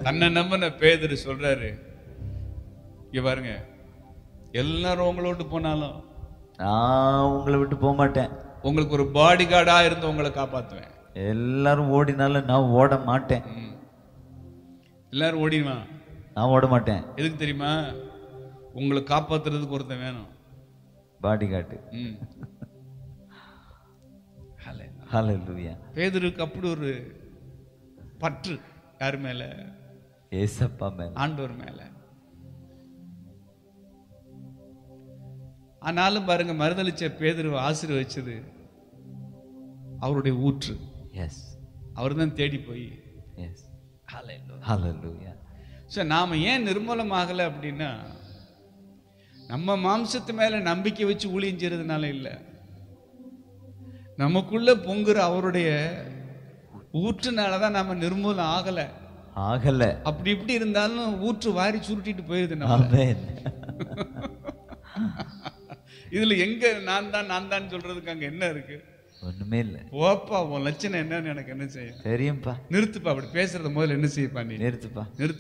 தன்னை நம்பின பேதுரு சொல்றாரு, இங்க பாருங்க, எல்லாரும் உங்களோட்டு போனாலும் நான் உங்களை விட்டு போக மாட்டேன். உங்களுக்கு ஒரு பாடி கார்டா இருந்து உங்களை காப்பாத்துவேன். எல்லாரும் ஓடினாலும் நான் ஓட மாட்டேன். எல்லாரும் ஓடிடுவான், நான் ஓட மாட்டேன். எதுக்கு தெரியுமா? உங்களை காப்பாத்துறதுக்கு ஒருத்தன் வேணும், பாடி காட்டு. ஹல்லேலூயா. பேதுருக்கு அப்படி ஒரு பற்று யார் மேல? ஏசப்பா மேல, ஆண்டவர் மேல. ஆனாலும் பாருங்க, மறுதளிச்ச பேதுருவை ஆசீர்வதிச்சது அவருடைய ஊற்று. எஸ், அவர் தான் தேடி போய். எஸ், ஹல்லேலூயா. ஸோ நாம ஏன் நிர்மூலமாகலை அப்படின்னா, நம்ம மாம்சத்து மேல நம்பிக்கை வச்சு ஊழியம் செய்யறதுனால இல்லை, நமக்குள்ள பொங்குற அவருடைய ஊற்றுனாலதான் நாம நிர்மூலம் ஆகல. அப்படி இப்படி இருந்தாலும் ஊற்று வாரி சுருட்டிட்டு போயிருது நம்ம. இதுல எங்க நான் தான் சொல்றதுக்கு அங்க என்ன இருக்கு? ஒண்ணுமே இல்ல. போப்பா, உன் லட்சணம் என்னன்னு எனக்கு என்ன செய்யும் தெரியும்பா. நிறுத்துப்பா, அப்படி பேசுறத முதல்ல என்ன செய்யப்பா, நீ நிறுத்துப்பா.